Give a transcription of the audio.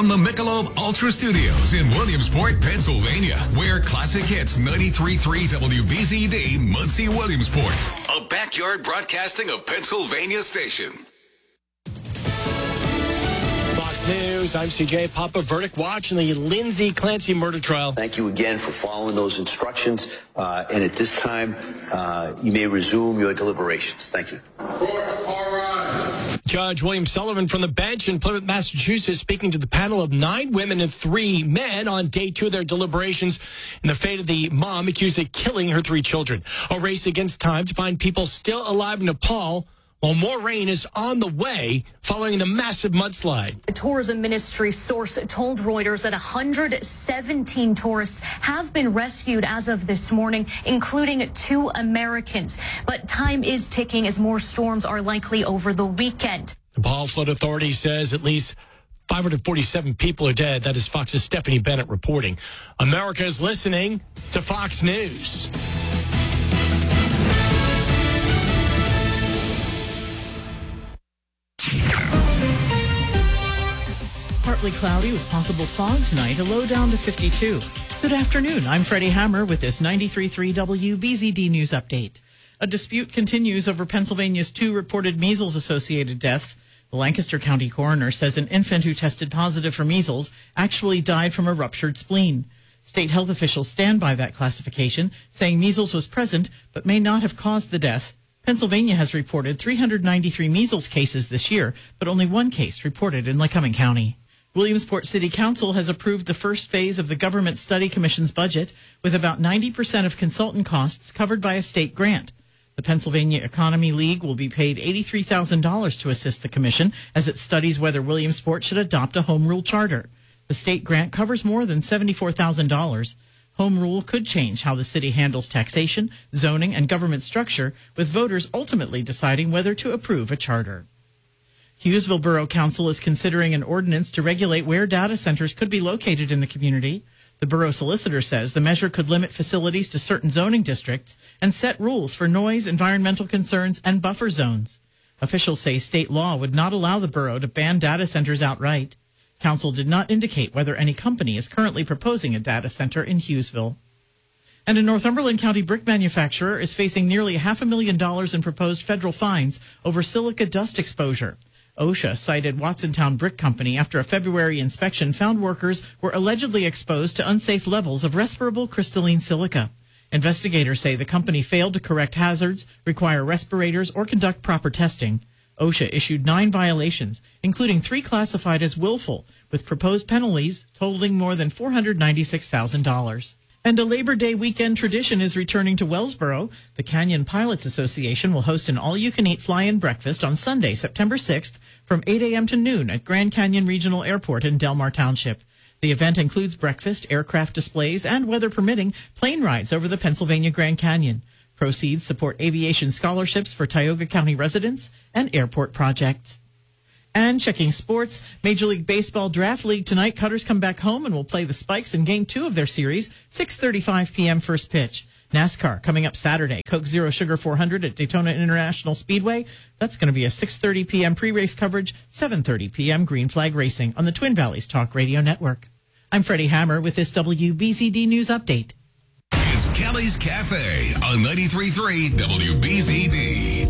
from the Michelob Ultra Studios in Williamsport, Pennsylvania, where classic hits 93.3 WBZD, Muncie, Williamsport. A backyard broadcasting of Pennsylvania station. Fox News, I'm CJ. Papa Verdict Watch in the Lindsay Clancy murder trial. Thank you again for following those instructions. And at this time, you may resume your deliberations. Thank you. Judge William Sullivan from the bench in Plymouth, Massachusetts, speaking to the panel of 9 women and 3 men on day 2 of their deliberations in the fate of the mom accused of killing her 3 children. A race against time to find people still alive in Nepal, while more rain is on the way following the massive mudslide. A tourism ministry source told Reuters that 117 tourists have been rescued as of this morning, including 2 Americans. But time is ticking as more storms are likely over the weekend. Nepal Flood Authority says at least 547 people are dead. That is Fox's Stephanie Bennett reporting. America is listening to Fox News. Partly cloudy with possible fog tonight, a low down to 52. Good afternoon. I'm Freddie Hammer with this 93.3 WBZD News Update. A dispute continues over Pennsylvania's 2 reported measles-associated deaths. The Lancaster County coroner says an infant who tested positive for measles actually died from a ruptured spleen. State health officials stand by that classification, saying measles was present but may not have caused the death. Pennsylvania has reported 393 measles cases this year, but only 1 case reported in Lycoming County. Williamsport City Council has approved the first phase of the Government Study Commission's budget, with about 90% of consultant costs covered by a state grant. The Pennsylvania Economy League will be paid $83,000 to assist the commission as it studies whether Williamsport should adopt a home rule charter. The state grant covers more than $74,000. Home rule could change how the city handles taxation, zoning, and government structure, with voters ultimately deciding whether to approve a charter. Hughesville Borough Council is considering an ordinance to regulate where data centers could be located in the community. The borough solicitor says the measure could limit facilities to certain zoning districts and set rules for noise, environmental concerns, and buffer zones. Officials say state law would not allow the borough to ban data centers outright. Council did not indicate whether any company is currently proposing a data center in Hughesville. And a Northumberland County brick manufacturer is facing nearly $500,000 in proposed federal fines over silica dust exposure. OSHA cited Watsontown Brick Company after a February inspection found workers were allegedly exposed to unsafe levels of respirable crystalline silica. Investigators say the company failed to correct hazards, require respirators, or conduct proper testing. OSHA issued 9 violations, including 3 classified as willful, with proposed penalties totaling more than $496,000. And a Labor Day weekend tradition is returning to Wellsboro. The Canyon Pilots Association will host an all-you-can-eat fly-in breakfast on Sunday, September 6th, from 8 a.m. to noon at Grand Canyon Regional Airport in Delmar Township. The event includes breakfast, aircraft displays, and, weather permitting, plane rides over the Pennsylvania Grand Canyon. Proceeds support aviation scholarships for Tioga County residents and airport projects. And checking sports, Major League Baseball Draft League tonight. Cutters come back home and will play the Spikes in Game 2 of their series, 6:35 p.m. first pitch. NASCAR coming up Saturday, Coke Zero Sugar 400 at Daytona International Speedway. That's going to be a 6:30 p.m. pre-race coverage, 7:30 p.m. Green Flag Racing on the Twin Valleys Talk Radio Network. I'm Freddie Hammer with this WBZD News Update. It's Kelly's Cafe on 93.3 WBZD.